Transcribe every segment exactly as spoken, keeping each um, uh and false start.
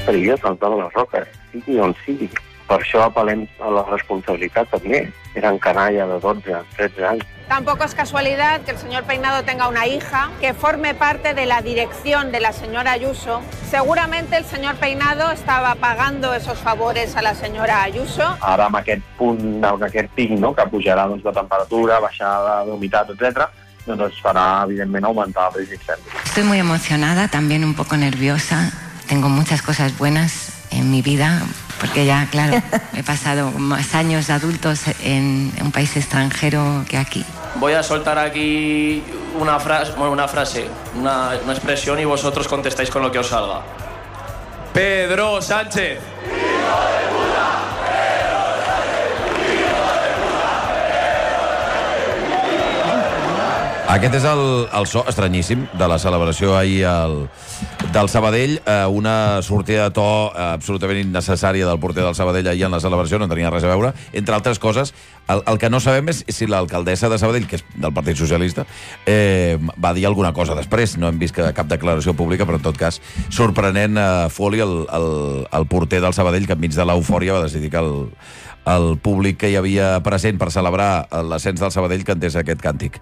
perillós al Pla de les Roques, sigui on sigui. Per això apel·lem a la responsabilitat també. Eren canalla de dotze, tretze anys. Tampoco es casualidad que el señor Peinado tenga una hija que forme parte de la dirección de la señora Ayuso. Seguramente el señor Peinado estaba pagando esos favores a la señora Ayuso. Ara amb aquest punt, amb aquest pic, no?, que pujarà doncs, la temperatura, baixada d'humitat, etcètera, doncs ens farà, evidentment, augmentar el risc d'incendi. Estoy muy emocionada, también un poco nerviosa. Tengo muchas cosas buenas en mi vida, porque ya, claro, he pasado más años adultos en un país extranjero que aquí. Voy a soltar aquí una frase, bueno, una frase, una, una expresión y vosotros contestáis con lo que os salga. Pedro Sánchez. ¡Hijo de puta! Pedro Sánchez. ¡Hijo de puta! Aquest és el, el so estranyíssim de la celebració ahir al, del Sabadell, eh, una sortida de to eh, absolutament innecessària del porter del Sabadell ahir en la celebració, no tenia res a veure. Entre altres coses, el, el que no sabem és si l'alcaldessa de Sabadell, que és del Partit Socialista, eh, va dir alguna cosa després. No hem vist que cap declaració pública, però en tot cas, sorprenent eh, foli el, el, el porter del Sabadell, que enmig de l'eufòria va decidir que el, el públic que hi havia present per celebrar l'ascens del Sabadell cantés aquest càntic.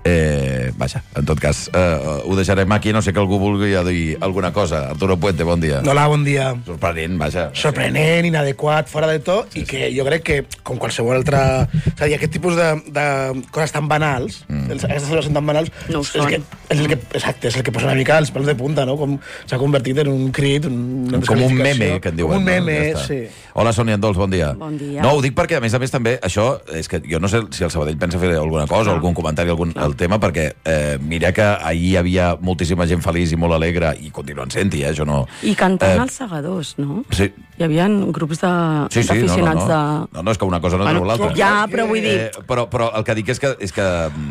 Eh, vaja, en tot cas, eh, ho deixarem aquí, no sé que algú vulgui dir alguna cosa. Arturo Puente, bon dia. Hola, bon dia. Sorprenent, vaja. Sorprenent, inadequat, fora de to, sí, i que jo crec que, com qualsevol altra... És a dir, aquest tipus de, de coses tan banals, mm. aquestes celebracions tan banals, no és, que, és el que, exacte, és el que posa una mica els pèls de punta, no? Com s'ha convertit en un crit, una com un meme, que en diuen. Com un meme, no? sí. Hola, Sònia Andols, bon dia. Bon dia. No, ho dic perquè, a més a més, també, això, és que jo no sé si el Sabadell pensa fer alguna cosa, o algun comentari algun, al tema, perquè eh, mira que ahir hi havia moltíssima gent feliç i molt alegre, i continuen sent-hi, eh, això no... I cantant eh, els segadors, no? Sí. Hi havia grups d'aficionats sí, sí, no, no, no. de... No, no, és que una cosa no bueno, treu l'altra. Ja, però vull dir... Eh, però, però el que dic és que, és que,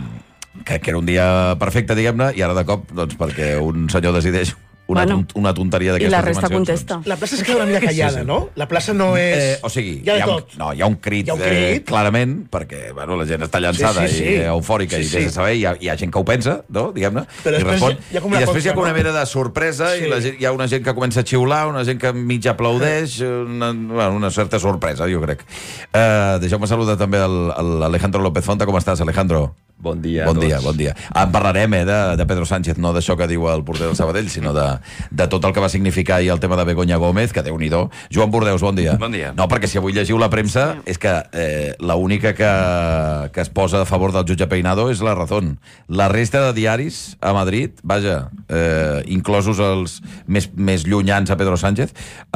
que, que era un dia perfecte, diguem-ne, i ara de cop, doncs, perquè un senyor decideix una, bueno, tont, una tonteria d'aquestes dimensions. I la resta contesta. La plaça es queda una mica callada, sí, sí. no? La plaça no és... Eh, o sigui, hi ha, hi ha, un, tot. no, hi ha un crit, hi ha un crit. Eh, clarament, perquè bueno, la gent està llançada sí, sí, sí. i eufòrica sí, sí. i des de saber, hi ha, hi ha gent que ho pensa, no? diguem-ne, i respon. Hi ha com I després contra, hi ha una no? mena de sorpresa sí. i la gent, hi ha una gent que comença a xiular, una gent que mig aplaudeix, una, bueno, una certa sorpresa, jo crec. Eh, Deixeu-me saludar també l'Alejandro López Fonta. Com estàs, Alejandro? Bon dia bon a tots. Dia, bon dia. En parlarem eh, de, de Pedro Sánchez, no d'això que diu el porter del Sabadell, sinó de, de tot el que va significar i el tema de Begoña Gómez, que Déu-n'hi-do. Joan Bordeus, bon dia. Bon dia. No, perquè si avui llegiu la premsa, és que eh, l'única que, que es posa a favor del jutge Peinado és La Razón. La resta de diaris a Madrid, vaja, eh, inclosos els més, més llunyans a Pedro Sánchez,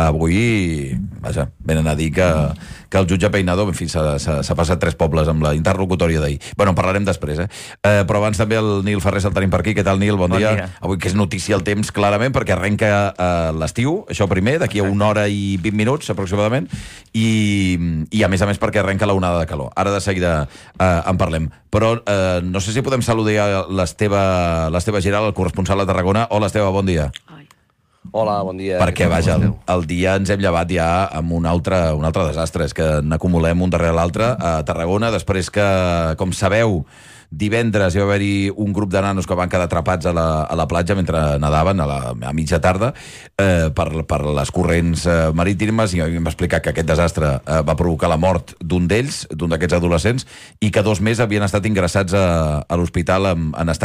avui, vaja, venen a dir que, que el jutge Peinado, en fi, s'ha passat tres pobles amb la interlocutòria d'ahir. Bueno, en parlarem després, eh? eh? Però abans també el Nil Ferrés el tenim per aquí. Què tal, Nil? Bon, bon dia. dia. Avui que és notícia el temps, clarament, perquè arrenca eh, l'estiu, això primer, d'aquí a una hora i vint minuts, aproximadament, i, i a més a més perquè arrenca la onada de calor. Ara de seguida eh, en parlem. Però eh, no sé si podem saludar l'Esteve l'Esteve Giral, el corresponsal a Tarragona. Hola, Esteve, bon dia. Hola, bon dia. Perquè, vaja, el, el dia ens hem llevat ja amb un altre, un altre desastre. És que n'acumulem un darrere l'altre a Tarragona, després que, com sabeu, divendres hi va haver-hi un grup de nanos que van quedar atrapats a la, a la platja mentre nadaven a, la, a mitja tarda eh, per, per les corrents eh, marítimes, i a mi em va explicar que aquest desastre eh, va provocar la mort d'un d'ells, d'un d'aquests adolescents, i que dos més havien estat ingressats a, a l'hospital en, en estat